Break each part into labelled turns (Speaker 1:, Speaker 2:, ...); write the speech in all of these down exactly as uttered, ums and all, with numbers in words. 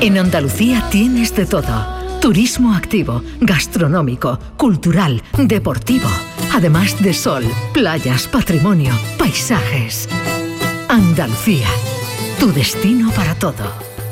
Speaker 1: En Andalucía tienes de todo. Turismo activo, gastronómico, cultural, deportivo. Además de sol, playas, patrimonio, paisajes. Andalucía, tu destino para todo.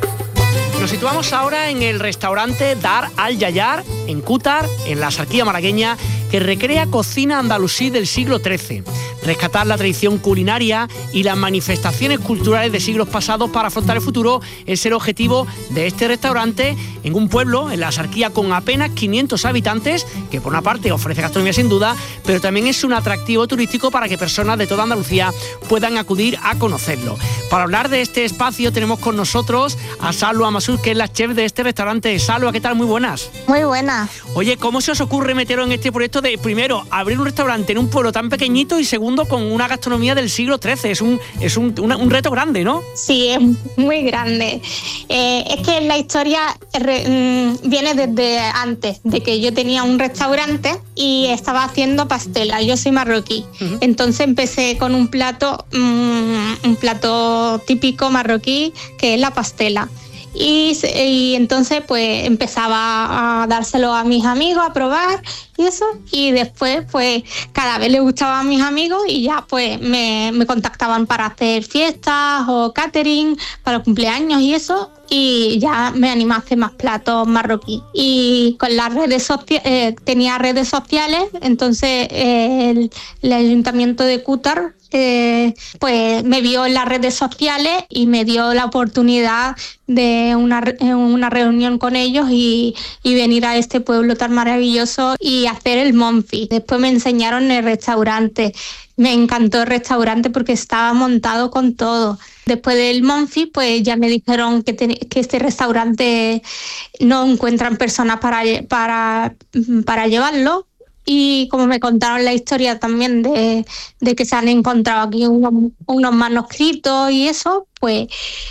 Speaker 2: Nos situamos ahora en el restaurante Dar Al Yayar, en Cútar, en la Axarquía malagueña, que recrea cocina andalusí del siglo trece. Rescatar la tradición culinaria y las manifestaciones culturales de siglos pasados para afrontar el futuro es el objetivo de este restaurante en un pueblo, en la Axarquía, con apenas quinientos habitantes, que por una parte ofrece gastronomía sin duda, pero también es un atractivo turístico para que personas de toda Andalucía puedan acudir a conocerlo. Para hablar de este espacio tenemos con nosotros a Salwa Masur, que es la chef de este restaurante. Salwa, ¿qué tal? Muy buenas.
Speaker 3: Muy buenas.
Speaker 2: Oye, ¿cómo se os ocurre meteros en este proyecto de, primero, abrir un restaurante en un pueblo tan pequeñito y segundo, con una gastronomía del siglo trece? Es un, es un, una, un reto grande, ¿no?
Speaker 3: Sí, es muy grande. Eh, es que la historia re, mmm, viene desde antes, de que yo tenía un restaurante y estaba haciendo pastela. Yo soy marroquí. Uh-huh. Entonces empecé con un plato, mmm, un plato típico marroquí, que es la pastela. Y, y entonces pues empezaba a dárselo a mis amigos a probar y eso, y después pues cada vez le gustaba a mis amigos y ya pues me, me contactaban para hacer fiestas o catering para cumpleaños y eso, y ya me animé a hacer más platos marroquí. Y con las redes sociales, eh, tenía redes sociales, entonces eh, el, el Ayuntamiento de Cútar Eh, pues me vio en las redes sociales y me dio la oportunidad de una, una reunión con ellos y, y venir a este pueblo tan maravilloso y hacer el Monfi. Después me enseñaron el restaurante. Me encantó el restaurante porque estaba montado con todo. Después del Monfi, pues ya me dijeron que, te, que este restaurante no encuentran personas para, para, para llevarlo. Y como me contaron la historia también de, de que se han encontrado aquí unos, unos manuscritos y eso, pues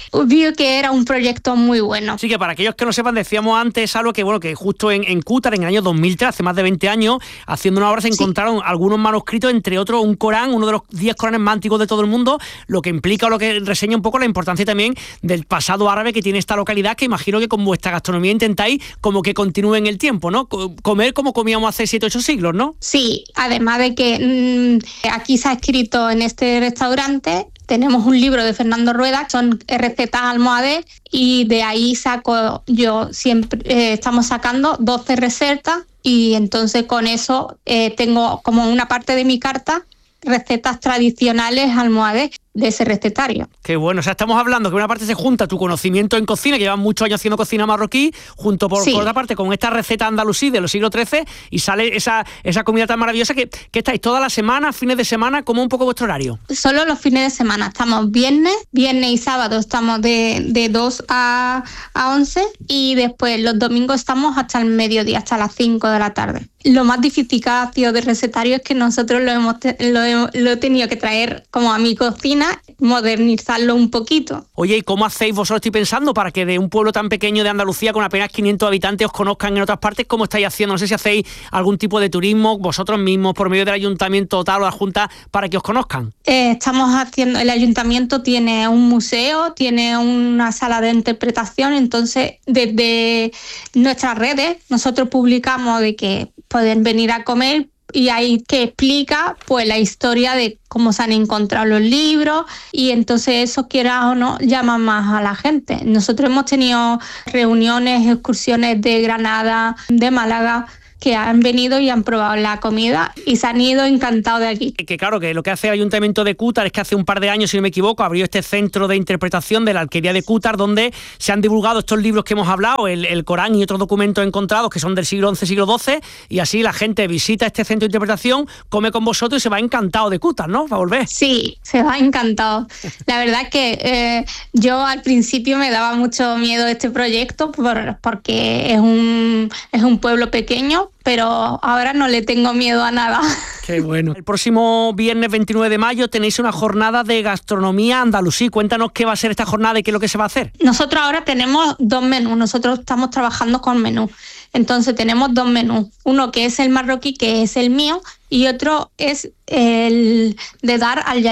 Speaker 3: vi que era un proyecto muy bueno.
Speaker 2: Sí, que para aquellos que no sepan, decíamos antes algo que bueno, que justo en, en Cútar, en el año dos mil tres, hace más de veinte años, haciendo una obra se encontraron sí. algunos manuscritos, entre otros un Corán, uno de los diez Coranes más antiguos de todo el mundo, lo que implica o lo que reseña un poco la importancia también del pasado árabe que tiene esta localidad, que imagino que con vuestra gastronomía intentáis como que continúe en el tiempo, ¿no? Comer como comíamos hace siete, ocho siglos, ¿no?
Speaker 3: Sí, además de que mmm, aquí se ha escrito en este restaurante, tenemos un libro de Fernando Rueda, son recetas almohades, y de ahí saco yo siempre, eh, estamos sacando doce recetas, y entonces con eso eh, tengo como una parte de mi carta recetas tradicionales almohades de ese recetario.
Speaker 2: Qué bueno, o sea, estamos hablando que una parte se junta tu conocimiento en cocina, que llevas muchos años haciendo cocina marroquí, junto por, sí. por otra parte con esta receta andalusí de los siglos trece, y sale esa, esa comida tan maravillosa que, que estáis toda la semana, fines de semana, ¿cómo un poco vuestro horario?
Speaker 3: Solo los fines de semana, estamos viernes, viernes y sábado estamos de, de dos a once, y después los domingos estamos hasta el mediodía, hasta las cinco de la tarde. Lo más difícil que ha sido de recetario es que nosotros lo hemos te, lo, hemos, lo he tenido que traer como a mi cocina, modernizarlo un poquito.
Speaker 2: Oye, ¿y cómo hacéis vosotros? Estoy pensando, para que de un pueblo tan pequeño de Andalucía con apenas quinientos habitantes os conozcan en otras partes, ¿cómo estáis haciendo? No sé si hacéis algún tipo de turismo vosotros mismos por medio del ayuntamiento tal o la junta para que os conozcan.
Speaker 3: Eh, estamos haciendo, el ayuntamiento tiene un museo, tiene una sala de interpretación, entonces desde nuestras redes nosotros publicamos de que pueden venir a comer, y ahí que explica pues la historia de cómo se han encontrado los libros, y entonces eso, quiera o no, llama más a la gente. Nosotros hemos tenido reuniones, excursiones de Granada, de Málaga, que han venido y han probado la comida y se han ido encantados de aquí.
Speaker 2: Que claro, que lo que hace el Ayuntamiento de Cútar es que hace un par de años, si no me equivoco, abrió este centro de interpretación de la Alquería de Cútar, donde se han divulgado estos libros que hemos hablado, el, el Corán y otros documentos encontrados que son del siglo once, siglo doce, y así la gente visita este centro de interpretación, come con vosotros y se va encantado de Cútar, ¿no? Va a volver.
Speaker 3: Sí, se va encantado. La verdad es que eh, yo al principio me daba mucho miedo este proyecto por, porque es un, es un pueblo pequeño, pero ahora no le tengo miedo a nada.
Speaker 2: Qué bueno. El próximo viernes veintinueve de mayo tenéis una jornada de gastronomía andalusí. Cuéntanos qué va a ser esta jornada y qué es lo que se va a hacer.
Speaker 3: Nosotros ahora tenemos dos menús. Nosotros estamos trabajando con menús. Entonces tenemos dos menús. Uno que es el marroquí, que es el mío, y otro es el de Dar Al Yayar.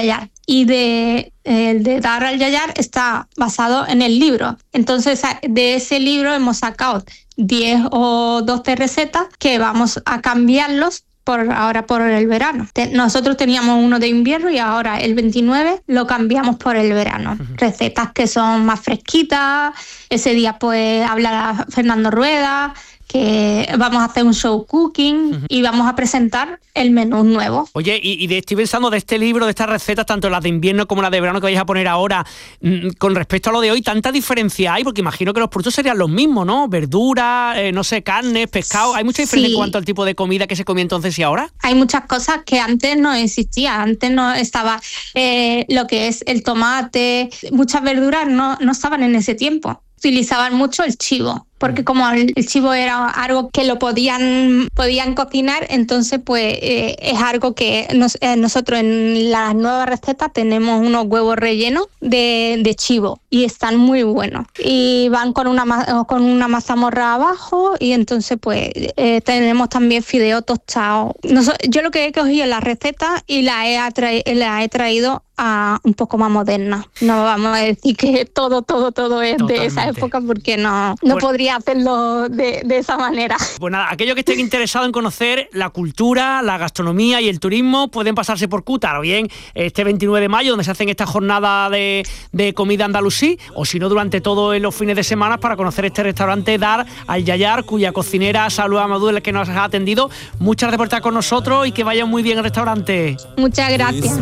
Speaker 3: y de, el de Dar al Yayar está basado en el libro. Entonces, de ese libro hemos sacado diez o doce recetas que vamos a cambiarlos por ahora por el verano. Nosotros teníamos uno de invierno y ahora el veintinueve lo cambiamos por el verano. Uh-huh. Recetas que son más fresquitas. Ese día pues hablará Fernando Rueda, que vamos a hacer un show cooking uh-huh. y vamos a presentar el menú nuevo.
Speaker 2: Oye, y, y de, estoy pensando de este libro, de estas recetas, tanto las de invierno como las de verano que vais a poner ahora, mmm, con respecto a lo de hoy, ¿tanta diferencia hay? Porque imagino que los productos serían los mismos, ¿no? Verduras, eh, no sé, carnes, pescado. ¿Hay mucha diferencia sí. en cuanto al tipo de comida que se comía entonces y ahora?
Speaker 3: Hay muchas cosas que antes no existían. Antes no estaba eh, lo que es el tomate. Muchas verduras no, no estaban en ese tiempo. Utilizaban mucho el chivo, porque como el chivo era algo que lo podían podían cocinar, entonces pues eh, es algo que nos, eh, nosotros en las nuevas recetas tenemos unos huevos rellenos de, de chivo y están muy buenos y van con una con una mazamorra abajo y entonces pues eh, tenemos también fideo tostado. Nos, yo lo que he cogido las recetas y las he, atraído, las he traído a un poco más moderna. No vamos a decir que todo, todo, todo es Totalmente. de esa época porque no, no pues, podría hacerlo de, de esa manera.
Speaker 2: Pues nada, aquellos que estén interesados en conocer la cultura, la gastronomía y el turismo pueden pasarse por Cútar, o bien este veintinueve de mayo, donde se hacen esta jornada de, de comida andalusí, o si no, durante todos los fines de semana para conocer este restaurante Dar al Yayar, cuya cocinera Salud Amadou es la que nos ha atendido. Muchas gracias por estar con nosotros y que vayan muy bien al restaurante.
Speaker 3: Muchas gracias.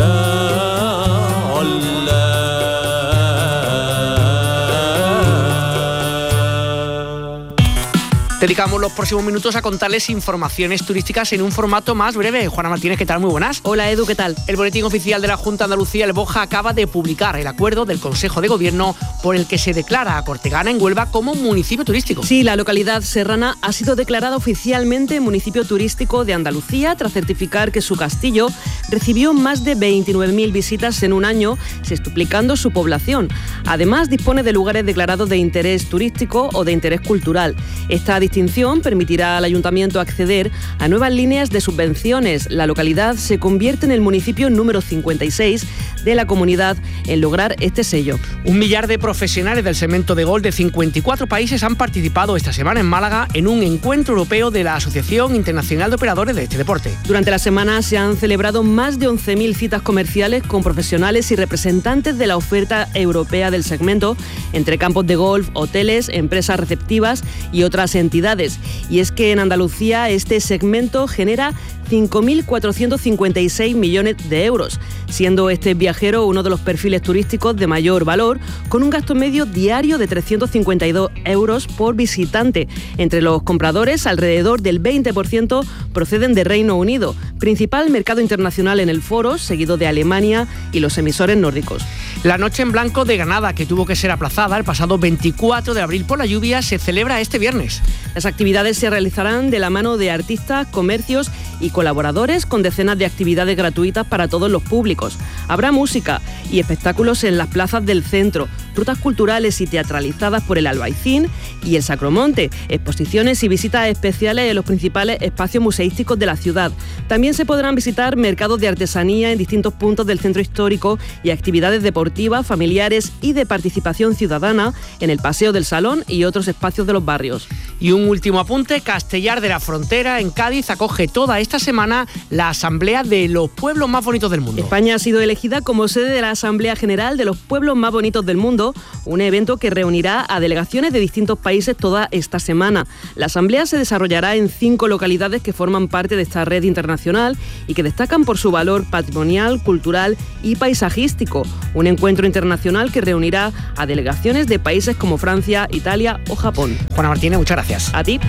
Speaker 2: Dedicamos los próximos minutos a contarles informaciones turísticas en un formato más breve. Juana Martínez, ¿qué tal? Muy buenas.
Speaker 4: Hola Edu, ¿qué tal?
Speaker 2: El boletín oficial de la Junta de Andalucía, el BOJA, acaba de publicar el acuerdo del Consejo de Gobierno por el que se declara a Cortegana en Huelva como municipio turístico.
Speaker 4: Sí, la localidad serrana ha sido declarada oficialmente municipio turístico de Andalucía tras certificar que su castillo recibió más de veintinueve mil visitas en un año, sextuplicando su población. Además, dispone de lugares declarados de interés turístico o de interés cultural. Esta distinción permitirá al ayuntamiento acceder a nuevas líneas de subvenciones. La localidad se convierte en el municipio número cincuenta y seis de la comunidad en lograr este sello.
Speaker 2: Un millar de profesionales del segmento de golf de cincuenta y cuatro países han participado esta semana en Málaga en un encuentro europeo de la Asociación Internacional de Operadores de este deporte.
Speaker 4: Durante la semana se han celebrado más de once mil citas comerciales con profesionales y representantes de la oferta europea del segmento, entre campos de golf, hoteles, empresas receptivas y otras entidades. Y es que en Andalucía este segmento genera cinco mil cuatrocientos cincuenta y seis millones de euros, siendo este viajero uno de los perfiles turísticos de mayor valor, con un gasto medio diario de trescientos cincuenta y dos euros por visitante. Entre los compradores, alrededor del veinte por ciento proceden de Reino Unido, principal mercado internacional en el foro, seguido de Alemania y los emisores nórdicos.
Speaker 2: La Noche en Blanco de Granada, que tuvo que ser aplazada el pasado veinticuatro de abril por la lluvia, se celebra este viernes.
Speaker 4: Las actividades se realizarán de la mano de artistas, comercios y colaboradores, con decenas de actividades gratuitas para todos los públicos. Habrá música y espectáculos en las plazas del centro, rutas culturales y teatralizadas por el Albaicín y el Sacromonte, exposiciones y visitas especiales en los principales espacios museísticos de la ciudad. También se podrán visitar mercados de artesanía en distintos puntos del centro histórico y actividades deportivas, familiares y de participación ciudadana en el Paseo del Salón y otros espacios de los barrios.
Speaker 2: Y un último apunte: Castellar de la Frontera, en Cádiz, acoge toda esta semana la Asamblea de los Pueblos Más Bonitos del Mundo.
Speaker 4: España ha sido elegida como sede de la Asamblea General de los Pueblos Más Bonitos del Mundo, un evento que reunirá a delegaciones de distintos países toda esta semana. La Asamblea se desarrollará en cinco localidades que forman parte de esta red internacional y que destacan por su valor patrimonial, cultural y paisajístico. Un encuentro internacional que reunirá a delegaciones de países como Francia, Italia o Japón.
Speaker 2: Juana Martínez, muchas gracias.
Speaker 4: A ti.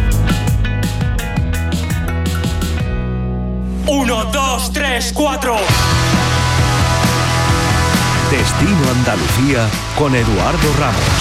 Speaker 5: Uno, dos, tres, cuatro.
Speaker 6: Destino Andalucía con Eduardo Ramos.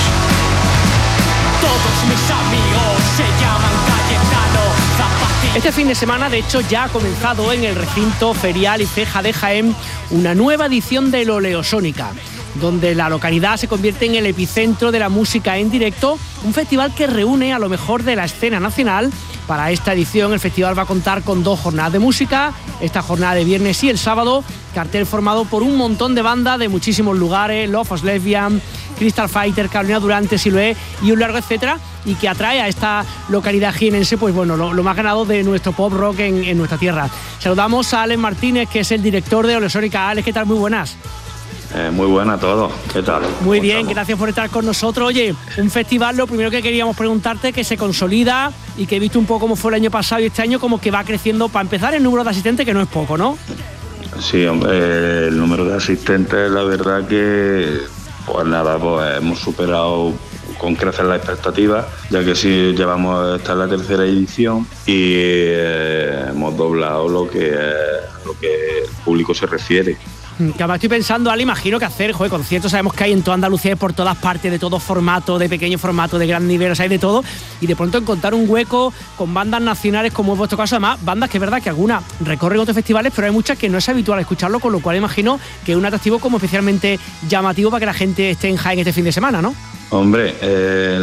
Speaker 5: Todos mis amigos se llaman Cayetano Zapatillo.
Speaker 2: Este fin de semana, de hecho, ya ha comenzado en el recinto ferial y ceja de Jaén una nueva edición de L'Oleosónica. donde la localidad se convierte en el epicentro de la música en directo, un festival que reúne a lo mejor de la escena nacional. Para esta edición el festival va a contar con dos jornadas de música, esta jornada de viernes y el sábado, cartel formado por un montón de bandas de muchísimos lugares, Love of Lesbian, Crystal Fighter, Carolina Durante, Siloé y un largo etcétera, y que atrae a esta localidad jienense, pues bueno, lo, lo más ganado de nuestro pop rock en, en nuestra tierra. Saludamos a Alex Martínez, que es el director de Oleosónica. Alex, ¿qué tal? Muy buenas.
Speaker 7: Eh, muy buena a todos, ¿qué tal?
Speaker 2: Muy bien, estamos? Gracias por estar con nosotros. Oye, un festival, lo primero que queríamos preguntarte, que se consolida y que he visto un poco cómo fue el año pasado y este año como que va creciendo, para empezar, el número de asistentes, que no es poco, ¿no?
Speaker 7: Sí, hombre, el número de asistentes, la verdad que, pues nada, pues hemos superado con crecer las expectativas, ya que sí llevamos, esta es la tercera edición y eh, hemos doblado lo que, eh, lo que el público se refiere.
Speaker 2: Que ahora estoy pensando, Ale, imagino que hacer, joder, conciertos sabemos que hay en toda Andalucía, por todas partes, de todo formato, de pequeño formato, de gran nivel, o sea, hay de todo, y de pronto encontrar un hueco con bandas nacionales, como en vuestro caso, además, bandas que es verdad que algunas recorren otros festivales, pero hay muchas que no es habitual escucharlo, con lo cual imagino que es un atractivo como especialmente llamativo para que la gente esté en Jaén este fin de semana, ¿no?
Speaker 7: Hombre, eh,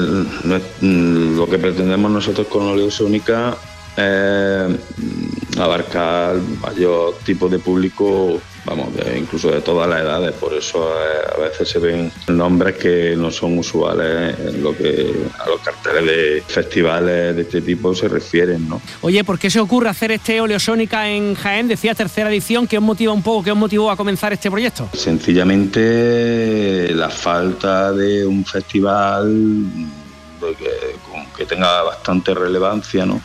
Speaker 7: lo que pretendemos nosotros con Oleosónica es abarcar mayor tipo de público, vamos, de, incluso de todas las edades, por eso eh, a veces se ven nombres que no son usuales en lo que a los carteles de festivales de este tipo se refieren, ¿no?
Speaker 2: Oye, ¿por qué se ocurre hacer este Oleosónica en Jaén? Decías tercera edición, ¿qué os motiva un poco, qué os motivó a comenzar este proyecto?
Speaker 7: Sencillamente la falta de un festival que, que tenga bastante relevancia, ¿no?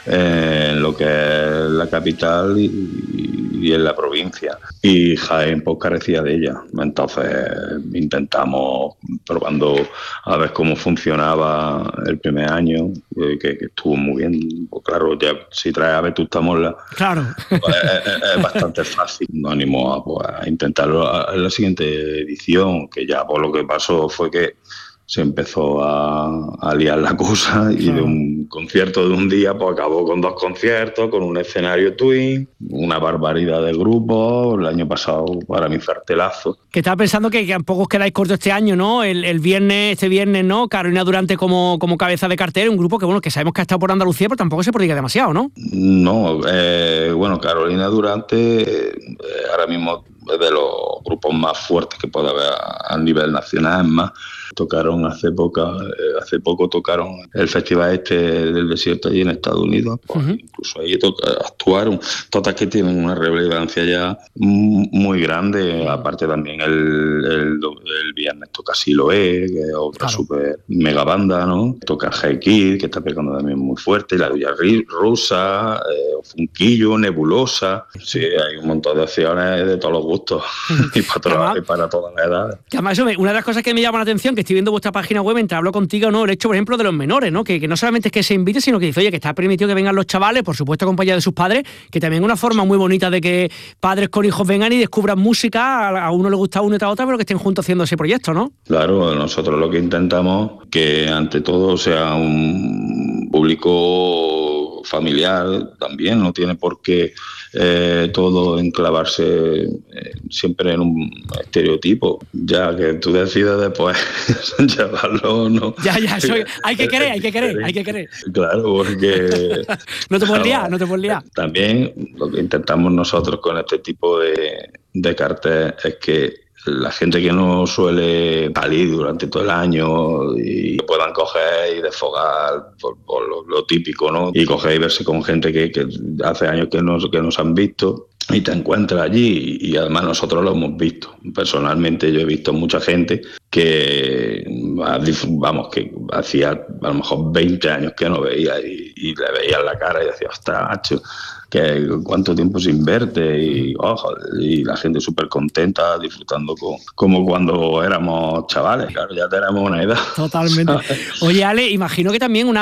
Speaker 7: En lo que es la capital y, y en la provincia, y Jaén pues carecía de ella. Entonces intentamos, probando a ver cómo funcionaba el primer año, que, que estuvo muy bien. Pues claro, ya si traes a Vetusta Morla, claro, pues es, es bastante fácil. Nos animó a, pues, a intentarlo en la siguiente edición, que ya por lo que pasó fue que se empezó a, a liar la cosa y claro, de un concierto de un día pues acabó con dos conciertos, con un escenario twin, una barbaridad de grupos. El año pasado para mí fue artelazo.
Speaker 2: Que estaba pensando que, que tampoco os quedáis cortos este año, ¿no? El, el viernes, este viernes, ¿no? Carolina Durante como, como cabeza de cartel, un grupo que bueno, que sabemos que ha estado por Andalucía, pero tampoco se prodiga demasiado, ¿no?
Speaker 7: No, eh, bueno, Carolina Durante eh, ahora mismo es de los grupos más fuertes que puede haber a, a nivel nacional. Es más, tocaron hace poco, eh, hace poco tocaron el festival este del desierto allí en Estados Unidos, pues, uh-huh. Incluso ahí to- actuaron, todas que tienen una relevancia ya m- muy grande. Aparte también el, el, el viernes toca Siloé, que es otra claro, super mega banda, ¿no? Toca G-Kid, que está pegando también muy fuerte, la Duya Rusa, eh, Funquillo, Nebulosa. Sí, hay un montón de opciones de todos los gustos y para, todas, y para todas las edades.
Speaker 2: Que además, eso me, una de las cosas que me llama la atención, que estoy viendo vuestra página web mientras hablo contigo, ¿no? El hecho, por ejemplo, de los menores, ¿no? Que, que no solamente es que se invite, sino que dice, oye, que está permitido que vengan los chavales, por supuesto acompañados de sus padres, que también es una forma muy bonita de que padres con hijos vengan y descubran música, a, a uno le gusta una y a otra, pero que estén juntos haciendo ese proyecto, ¿no?
Speaker 7: Claro, nosotros lo que intentamos que ante todo sea un público familiar también, no tiene por qué eh, todo enclavarse eh, siempre en un estereotipo, ya que tú decides después llevarlo, ¿no?
Speaker 2: Ya, ya, soy, hay que querer, hay que querer, hay que querer.
Speaker 7: Claro, porque...
Speaker 2: no te puedes liar, no te puedes liar.
Speaker 7: También lo que intentamos nosotros con este tipo de, de cartel es que la gente que no suele salir durante todo el año y puedan coger y desfogar por, por lo, lo típico, ¿no? Y coger y verse con gente que, que hace años que nos, que nos han visto y te encuentras allí, y, y además nosotros lo hemos visto. Personalmente yo he visto mucha gente que, vamos, que hacía a lo mejor veinte años que no veía y, y le veías la cara y decía, ostras, macho, que cuánto tiempo sin verte, y ojo, y la gente súper contenta, disfrutando con, como cuando éramos chavales. Claro, ya tenemos una edad.
Speaker 2: Totalmente. Oye, Ale, imagino que también una